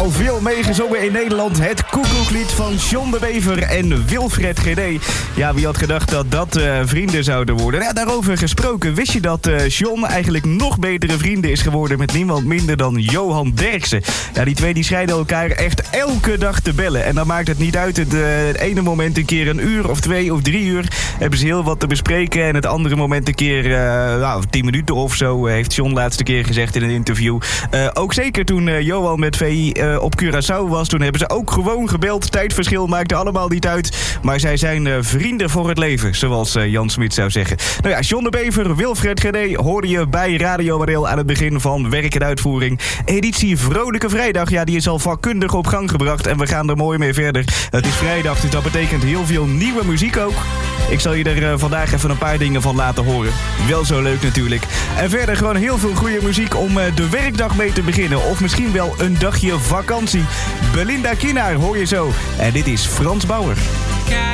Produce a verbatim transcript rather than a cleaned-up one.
al veel meegezongen in Nederland. Het Koekoeklied van John de Bever en Wilfred G D. Ja, wie had gedacht dat dat uh, vrienden zouden worden? Ja, daarover gesproken, wist je dat uh, John eigenlijk nog betere vrienden is geworden met niemand minder dan Johan Derksen? Ja, die twee die schijnen elkaar echt elke dag te bellen. En dan maakt het niet uit. Het, uh, het ene moment een keer een uur of twee of drie uur hebben ze heel wat te bespreken. En het andere moment een keer uh, nou, tien minuten of zo, uh, heeft John laatste keer gezegd in een interview. Uh, ook zeker toen uh, Johan met V I uh, op Curaçao was, toen hebben ze ook gewoon gebeld. Tijdverschil maakte allemaal niet uit. Maar zij zijn uh, vrienden voor het leven, zoals uh, Jan Smit zou zeggen. Nou ja, John de Bever, Wilfred G D hoorde je bij Radio Waardeel aan het begin van Werk en Uitvoering. Editie Vrolijke Vrijdag, ja, die is al vakkundig op gang gebracht. En we gaan er mooi mee verder. Het is vrijdag, dus dat betekent heel veel nieuwe muziek ook. Ik zal je er uh, vandaag even een paar dingen van laten horen. Wel zo leuk natuurlijk. En verder gewoon heel veel goede muziek om uh, de werkdag mee te beginnen. Of misschien wel een dagje vakantie. Belinda Kienaar hoor je zo. En dit is Frans Bauer. Kijk.